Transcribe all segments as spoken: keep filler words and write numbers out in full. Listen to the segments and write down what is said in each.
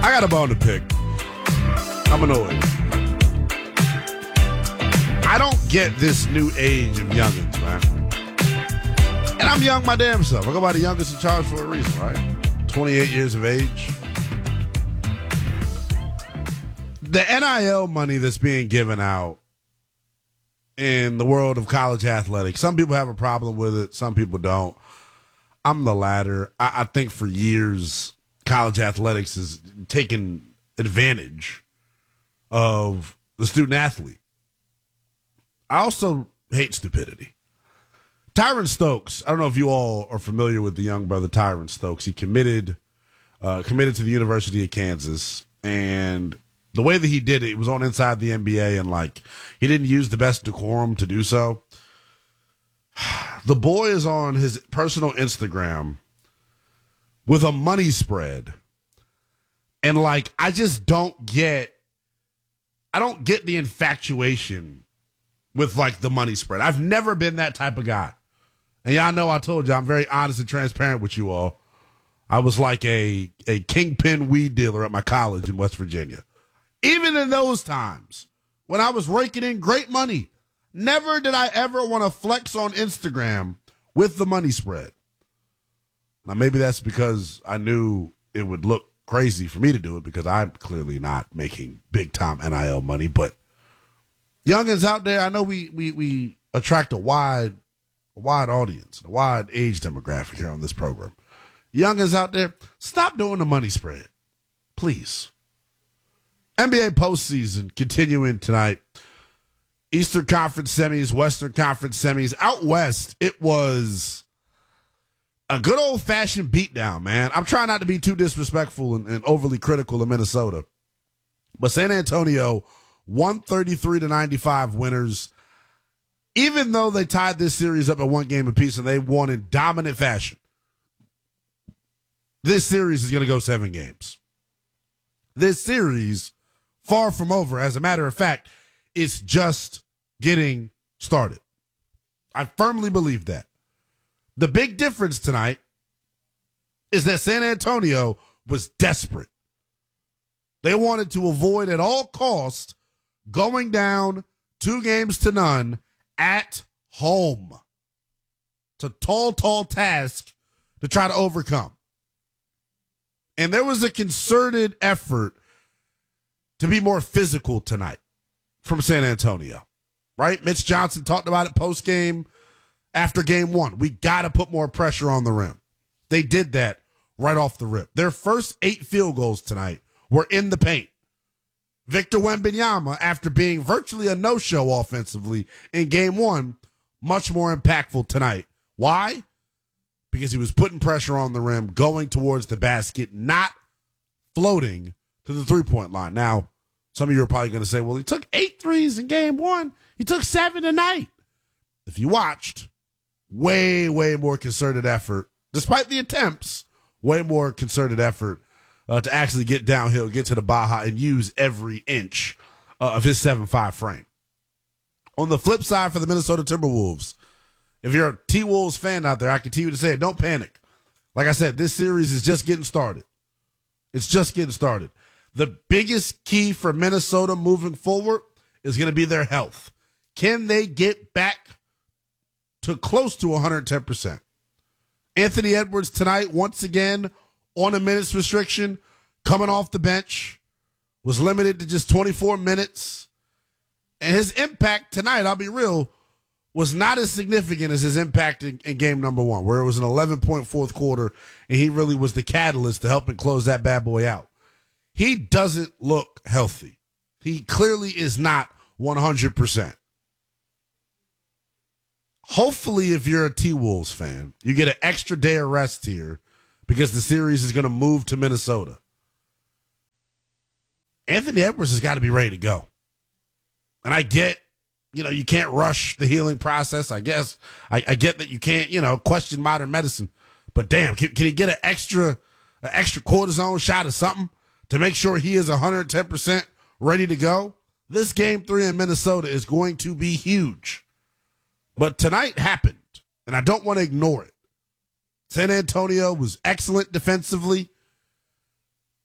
I got a bone to pick. I'm annoyed. I don't get this new age of youngins, man. And I'm young my damn self. I go by the youngest in charge for a reason, right? twenty-eight years of age. The N I L money that's being given out in the world of college athletics, some people have a problem with it, some people don't. I'm the latter. I, I think for years, college athletics has taken advantage of the student athlete. I also hate stupidity. Tyron Stokes, I don't know if you all are familiar with the young brother Tyron Stokes. He committed uh, committed to the University of Kansas, and the way that he did it, it was on Inside the N B A, and like he didn't use the best decorum to do so. The boy is on his personal Instagram with a money spread. And like, I just don't get, I don't get the infatuation with like the money spread. I've never been that type of guy. And y'all know I told you I'm very honest and transparent with you all. I was like a, a kingpin weed dealer at my college in West Virginia. Even in those times when I was raking in great money, never did I ever want to flex on Instagram with the money spread. Now, maybe that's because I knew it would look crazy for me to do it because I'm clearly not making big-time N I L money. But youngins out there, I know we we we attract a wide, a wide audience, a wide age demographic here on this program. Youngins out there, stop doing the money spread, please. N B A postseason continuing tonight. Eastern Conference semis, Western Conference semis. Out west, it was a good old-fashioned beatdown, man. I'm trying not to be too disrespectful and, and overly critical of Minnesota. But San Antonio, one thirty-three to ninety-five winners. Even though they tied this series up at one game apiece and they won in dominant fashion, this series is going to go seven games. This series, far from over. As a matter of fact, it's just getting started. I firmly believe that. The big difference tonight is that San Antonio was desperate. They wanted to avoid at all costs going down two games to none at home. It's a tall, tall task to try to overcome. And there was a concerted effort to be more physical tonight from San Antonio, right? Mitch Johnson talked about it post-game after game one. We got to put more pressure on the rim. They did that right off the rip. Their first eight field goals tonight were in the paint. Victor Wembanyama, after being virtually a no-show offensively in game one, much more impactful tonight. Why? Because he was putting pressure on the rim, going towards the basket, not floating to the three-point line. Now, some of you are probably going to say, well, he took eight threes in game one. He took seven tonight. If you watched, way, way more concerted effort, despite the attempts, way more concerted effort uh, to actually get downhill, get to the Baja, and use every inch uh, of his seven five frame. On the flip side for the Minnesota Timberwolves, if you're a T-Wolves fan out there, I continue to say it, don't panic. Like I said, this series is just getting started. It's just getting started. The biggest key for Minnesota moving forward is going to be their health. Can they get back to close to one hundred ten percent? Anthony Edwards tonight, once again, on a minutes restriction, coming off the bench, was limited to just twenty-four minutes. And his impact tonight, I'll be real, was not as significant as his impact in, in game number one, where it was an eleven-point fourth quarter, and he really was the catalyst to helping close that bad boy out. He doesn't look healthy. He clearly is not one hundred percent. Hopefully, if you're a T-Wolves fan, you get an extra day of rest here because the series is going to move to Minnesota. Anthony Edwards has got to be ready to go. And I get, you know, you can't rush the healing process. I guess I, I get that you can't, you know, question modern medicine. But damn, can, can he get an extra, an extra cortisone shot or something to make sure he is one hundred ten percent ready to go? This game three in Minnesota is going to be huge. But tonight happened, and I don't want to ignore it. San Antonio was excellent defensively.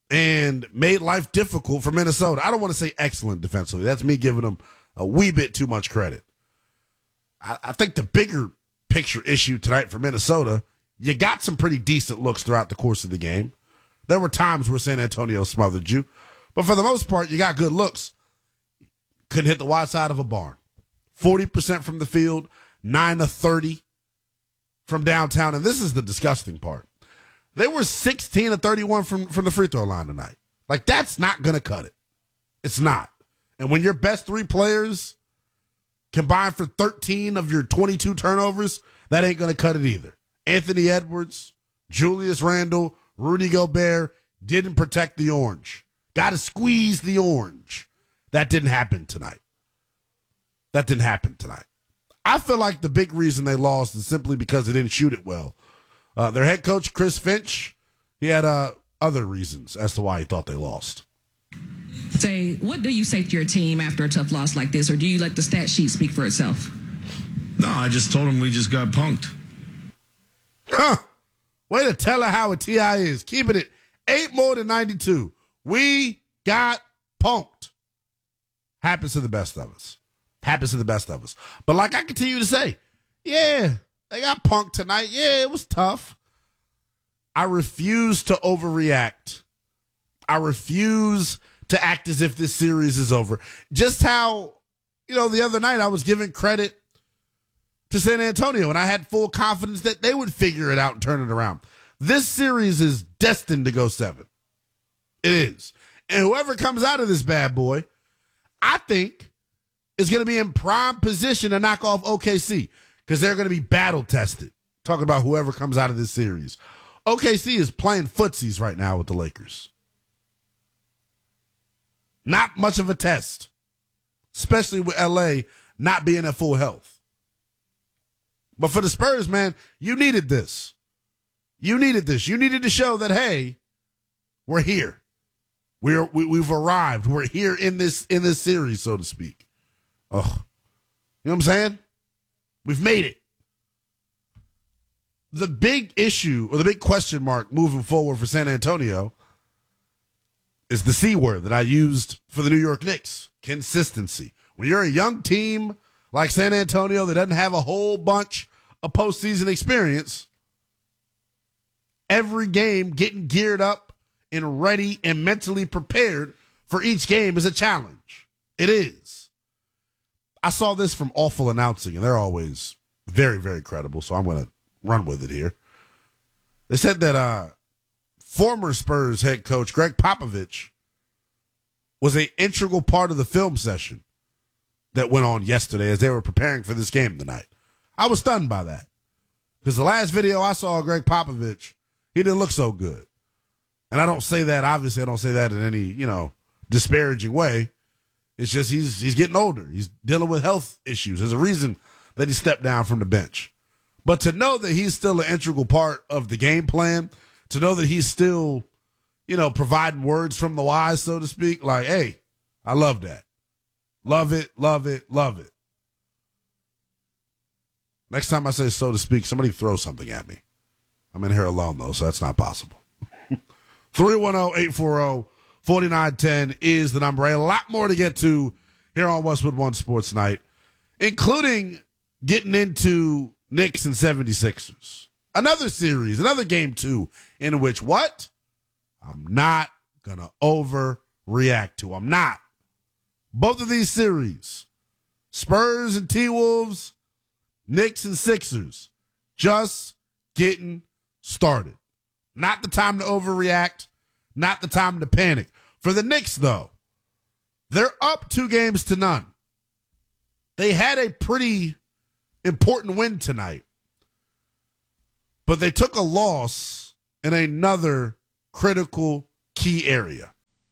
and made life difficult for Minnesota. I don't want to say excellent defensively. That's me giving them a wee bit too much credit. I, I think the bigger picture issue tonight for Minnesota, you got some pretty decent looks throughout the course of the game. There were times where San Antonio smothered you, but for the most part, you got good looks. Couldn't hit the wide side of a barn. forty percent from the field, nine of thirty from downtown, and this is the disgusting part. They were sixteen of thirty-one from, from the free throw line tonight. Like, that's not going to cut it. It's not. And when your best three players combine for thirteen of your twenty-two turnovers, that ain't going to cut it either. Anthony Edwards, Julius Randle, Rudy Gobert didn't protect the orange. Got to squeeze the orange. That didn't happen tonight. That didn't happen tonight. I feel like the big reason they lost is simply because they didn't shoot it well. Uh, their head coach, Chris Finch, he had uh, other reasons as to why he thought they lost. Say, what do you say to your team after a tough loss like this, or do you let the stat sheet speak for itself? No, I just told him we just got punked. Huh. Way to tell her how a T I is. Keeping it eight more than ninety-two. We got punked. Happens to the best of us. Happens to the best of us. But like I continue to say, yeah, they got punked tonight. Yeah, it was tough. I refuse to overreact. I refuse to act as if this series is over. Just how, you know, the other night I was giving credit to San Antonio, and I had full confidence that they would figure it out and turn it around. This series is destined to go seven. It is. And whoever comes out of this bad boy, I think, is going to be in prime position to knock off O K C because they're going to be battle tested. Talking about whoever comes out of this series. O K C is playing footsies right now with the Lakers. Not much of a test, especially with L A not being at full health. But for the Spurs, man, you needed this. You needed this. You needed to show that, hey, we're here. We're we, we've arrived. We're here in this in this series, so to speak. Oh, you know what I'm saying? We've made it. The big issue or the big question mark moving forward for San Antonio is the C word that I used for the New York Knicks: consistency. When you're a young team like San Antonio that doesn't have a whole bunch of postseason experience, every game getting geared up and ready and mentally prepared for each game is a challenge. It is. I saw this from Awful Announcing, and they're always very, very credible, so I'm going to run with it here. They said that uh, former Spurs head coach Greg Popovich was an integral part of the film session that went on yesterday as they were preparing for this game tonight. I was stunned by that because the last video I saw of Greg Popovich, he didn't look so good. And I don't say that, obviously, I don't say that in any, you know, disparaging way. It's just he's he's getting older. He's dealing with health issues. There's a reason that he stepped down from the bench. But to know that he's still an integral part of the game plan, to know that he's still, you know, providing words from the wise, so to speak, like, hey, I love that. Love it, love it, love it. Next time I say so to speak, somebody throw something at me. I'm in here alone, though, so that's not possible. three one zero, eight four zero, four nine one zero is the number. A lot more to get to here on Westwood One Sports Night, including getting into Knicks and seventy-sixers. Another series, another game two, in which what? I'm not going to overreact to. I'm not. Both of these series, Spurs and T-Wolves, Knicks and Sixers, just getting started. Not the time to overreact, not the time to panic. For the Knicks, though, they're up two games to none. They had a pretty important win tonight, but they took a loss in another critical key area.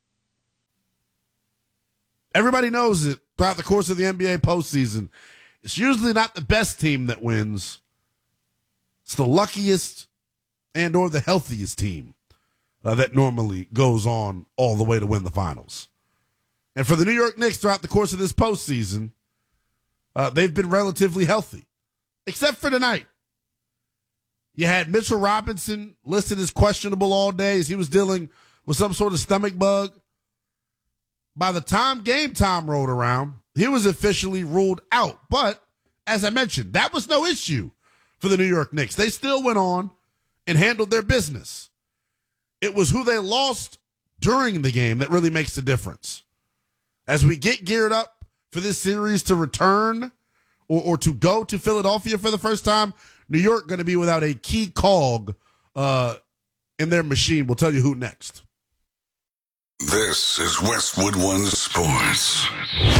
Everybody knows it throughout the course of the N B A postseason. It's usually not the best team that wins. It's the luckiest and or the healthiest team uh, that normally goes on all the way to win the finals. And for the New York Knicks throughout the course of this postseason, uh, they've been relatively healthy, except for tonight. You had Mitchell Robinson listed as questionable all day as he was dealing with some sort of stomach bug. By the time game time rolled around, he was officially ruled out. But as I mentioned, that was no issue for the New York Knicks. They still went on and handled their business. It was who they lost during the game that really makes the difference. As we get geared up for this series to return or, or to go to Philadelphia for the first time, New York going to be without a key cog uh, in their machine. We'll tell you who next. This is Westwood One Sports.